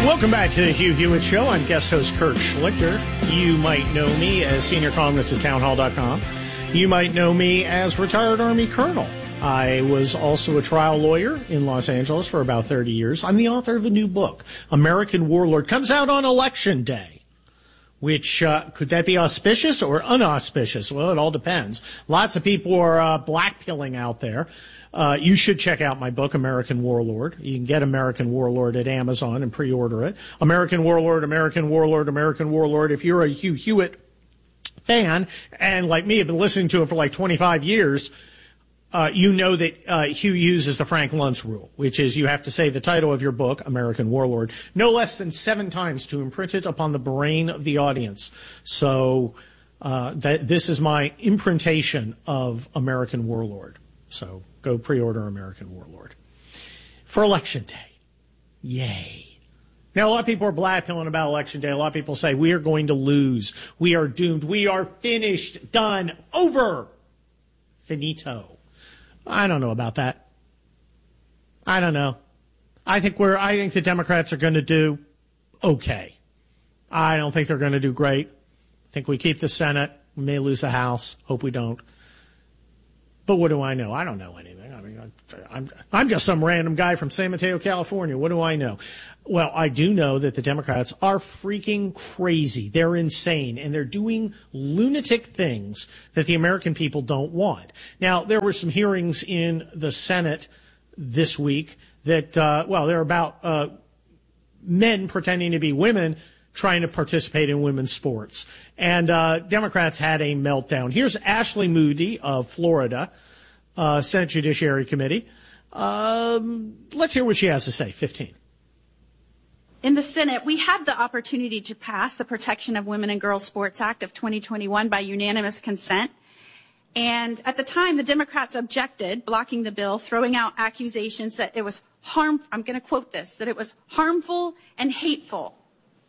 Welcome back to the Hugh Hewitt Show. I'm guest host Kurt Schlichter. You might know me as senior columnist at townhall.com. You might know me as retired Army colonel. I was also a trial lawyer in Los Angeles for about 30 years. I'm the author of a new book, American Warlord. Comes out on Election Day, which could that be auspicious or unauspicious? Well, it all depends. Lots of people are blackpilling out there. You should check out my book, American Warlord. You can get American Warlord at Amazon and pre-order it. American Warlord, American Warlord, American Warlord. If you're a Hugh Hewitt fan, and like me, have been listening to him for like 25 years, you know that Hugh uses the Frank Luntz rule, which is you have to say the title of your book, American Warlord, no less than 7 times to imprint it upon the brain of the audience. So this is my imprintation of American Warlord. So go pre-order American Warlord for Election Day. Yay. Now, a lot of people are blackpilling about Election Day. A lot of people say we are going to lose. We are doomed. We are finished, done, over. Finito. I don't know about that. I don't know. I think the Democrats are going to do okay. I don't think they're going to do great. I think we keep the Senate. We may lose the House. Hope we don't. But what do I know? I don't know anything. I mean, I'm just some random guy from San Mateo, California. What do I know? Well, I do know that the Democrats are freaking crazy. They're insane, and they're doing lunatic things that the American people don't want. Now, there were some hearings in the Senate this week that, they're about men pretending to be women trying to participate in women's sports. And Democrats had a meltdown. Here's Ashley Moody of Florida, Senate Judiciary Committee. Let's hear what she has to say. 15. In the Senate, we had the opportunity to pass the Protection of Women and Girls Sports Act of 2021 by unanimous consent. And at the time, the Democrats objected, blocking the bill, throwing out accusations that it was I'm going to quote this, that it was harmful and hateful.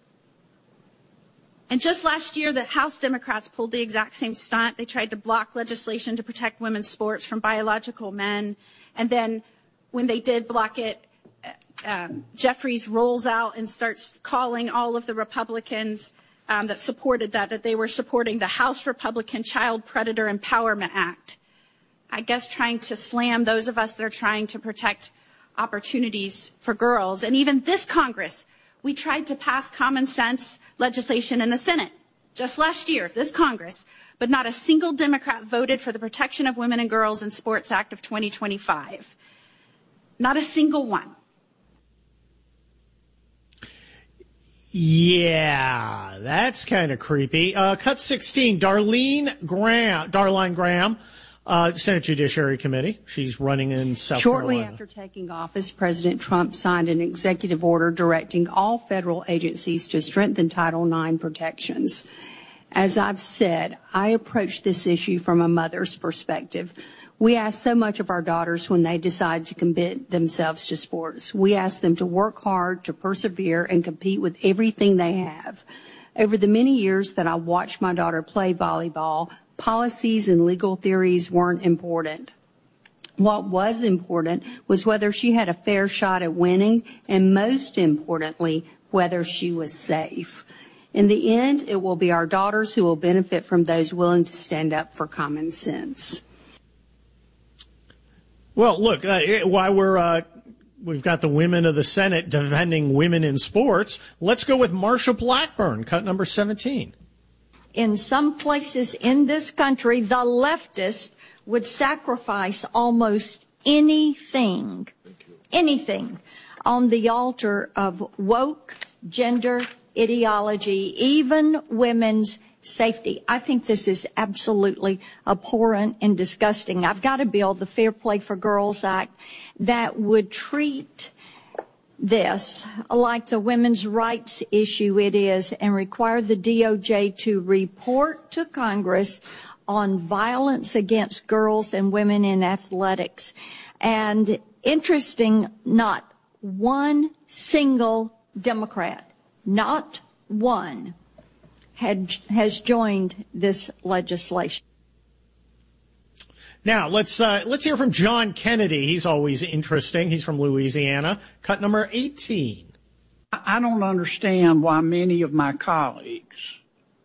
And just last year, the House Democrats pulled the exact same stunt. They tried to block legislation to protect women's sports from biological men. And then when they did block it, Jeffries rolls out and starts calling all of the Republicans that supported that they were supporting the House Republican Child Predator Empowerment Act. I guess trying to slam those of us that are trying to protect opportunities for girls. And even this Congress, we tried to pass common sense legislation in the Senate just last year, this Congress, but not a single Democrat voted for the Protection of Women and Girls in Sports Act of 2025. Not a single one. Yeah, that's kind of creepy. Cut 16, Darlene Graham, Senate Judiciary Committee. She's running in South Carolina. Shortly after taking office, President Trump signed an executive order directing all federal agencies to strengthen Title IX protections. As I've said, I approach this issue from a mother's perspective. We ask so much of our daughters when they decide to commit themselves to sports. We ask them to work hard, to persevere, and compete with everything they have. Over the many years that I watched my daughter play volleyball, policies and legal theories weren't important. What was important was whether she had a fair shot at winning, and most importantly, whether she was safe. In the end, it will be our daughters who will benefit from those willing to stand up for common sense. Well, look, while we've got the women of the Senate defending women in sports, let's go with Marsha Blackburn, cut number 17. In some places in this country, the leftists would sacrifice almost anything on the altar of woke gender ideology, even women's safety. I think this is absolutely abhorrent and disgusting. I've got a bill, the Fair Play for Girls Act, that would treat this like the women's rights issue it is and require the DOJ to report to Congress on violence against girls and women in athletics. And interesting, not one single Democrat, not one, has joined this legislation. Now, let's hear from John Kennedy. He's always interesting. He's from Louisiana. Cut number 18. I don't understand why many of my colleagues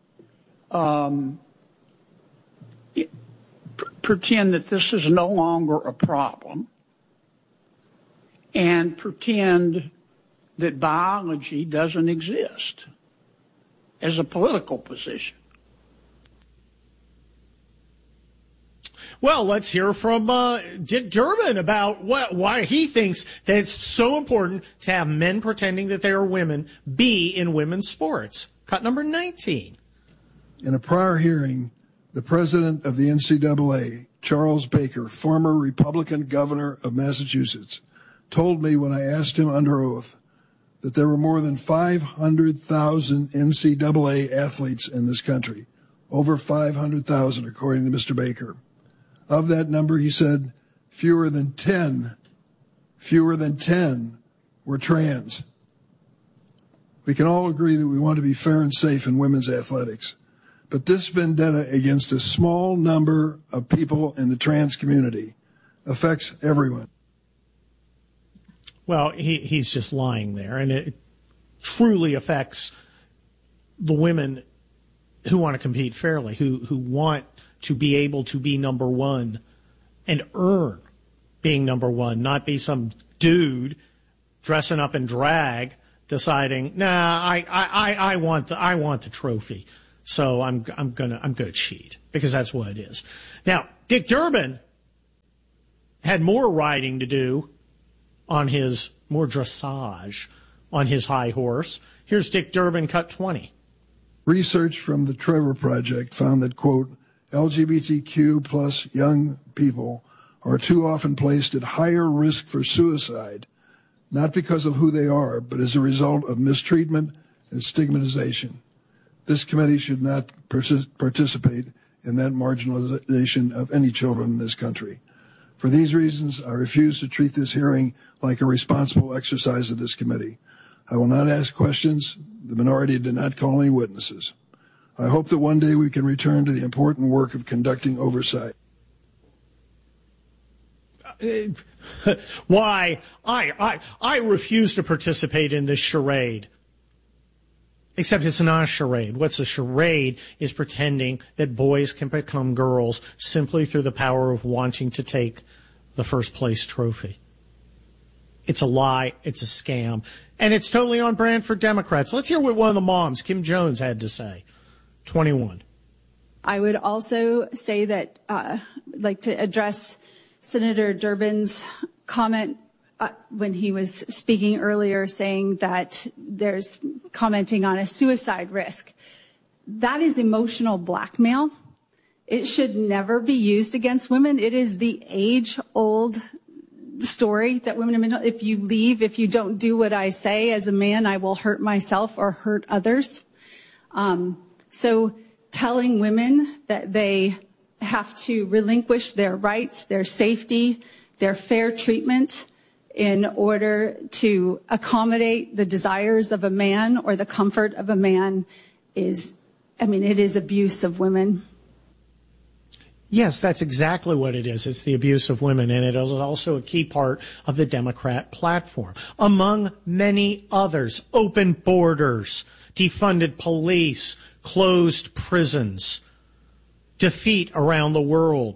pretend that this is no longer a problem and pretend that biology doesn't exist as a political position. Well, let's hear from Dick Durbin about why he thinks that it's so important to have men pretending that they are women be in women's sports. Cut number 19. In a prior hearing, the president of the NCAA, Charles Baker, former Republican governor of Massachusetts, told me when I asked him under oath that there were more than 500,000 NCAA athletes in this country, over 500,000 according to Mr. Baker. Of that number, he said, fewer than 10 were trans. We can all agree that we want to be fair and safe in women's athletics. But this vendetta against a small number of people in the trans community affects everyone. Well, he's just lying there, and it truly affects the women who want to compete fairly, who want to be able to be number one and earn being number one, not be some dude dressing up in drag deciding, nah, I want the trophy, so I'm gonna cheat, because that's what it is. Now, Dick Durbin had more riding to do on his more dressage on his high horse. Here's Dick Durbin, cut 20. Research from the Trevor Project found that, quote, LGBTQ plus young people are too often placed at higher risk for suicide, not because of who they are, but as a result of mistreatment and stigmatization. This committee should not participate in that marginalization of any children in this country. For these reasons, I refuse to treat this hearing like a responsible exercise of this committee. I will not ask questions. The minority did not call any witnesses. I hope that one day we can return to the important work of conducting oversight. Why? I refuse to participate in this charade. Except it's not a charade. What's a charade is pretending that boys can become girls simply through the power of wanting to take the first place trophy. It's a lie. It's a scam. And it's totally on brand for Democrats. Let's hear what one of the moms, Kim Jones, had to say. 21. I would also say that I'd like to address Senator Durbin's comment when he was speaking earlier, saying that there's commenting on a suicide risk. That is emotional blackmail. It should never be used against women. It is the age-old story that women, if you leave, if you don't do what I say as a man, I will hurt myself or hurt others. So telling women that they have to relinquish their rights, their safety, their fair treatment in order to accommodate the desires of a man or the comfort of a man it is abuse of women. Yes, that's exactly what it is. It's the abuse of women, and it is also a key part of the Democrat platform. Among many others, open borders, defunded police, closed prisons, defeat around the world,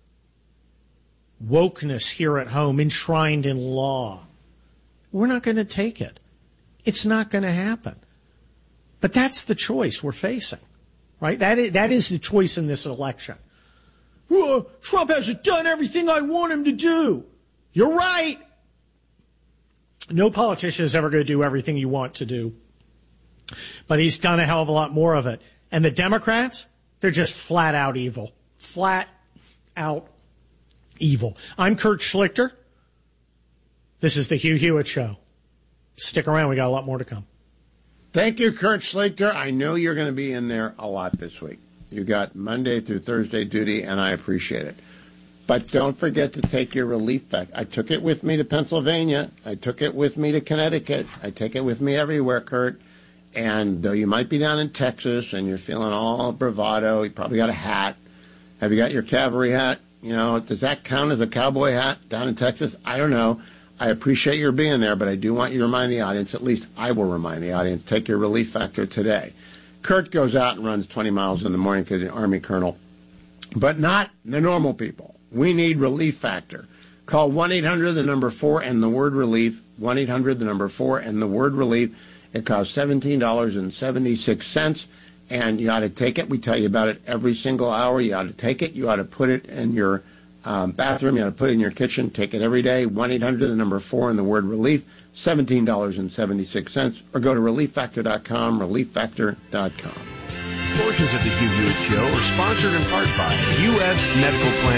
wokeness here at home, enshrined in law. We're not going to take it. It's not going to happen. But that's the choice we're facing, right? That is the choice in this election. Trump hasn't done everything I want him to do. You're right. No politician is ever going to do everything you want to do. But he's done a hell of a lot more of it. And the Democrats, they're just flat out evil. Flat out evil. I'm Kurt Schlichter. This is the Hugh Hewitt Show. Stick around. We got a lot more to come. Thank you, Kurt Schlichter. I know you're going to be in there a lot this week. You got Monday through Thursday duty, and I appreciate it. But don't forget to take your relief pack. I took it with me to Pennsylvania. I took it with me to Connecticut. I take it with me everywhere, Kurt. And though you might be down in Texas and you're feeling all bravado, you probably got a hat. Have you got your cavalry hat? You know, does that count as a cowboy hat down in Texas? I don't know. I appreciate your being there, but I do want you to remind the audience, at least I will remind the audience, take your Relief Factor today. Kurt goes out and runs 20 miles in the morning because he's an Army colonel, but not the normal people. We need Relief Factor. Call 1-800, the number 4, and the word relief. 1-800, the number 4, and the word relief. It costs $17.76, and you ought to take it. We tell you about it every single hour. You ought to take it. You ought to put it in your bathroom. You ought to put it in your kitchen. Take it every day. 1-800, the number 4, and the word relief. $17.76. Or go to relieffactor.com, relieffactor.com. Portions of the Hugh Hewitt Show are sponsored in part by U.S. Medical Plan.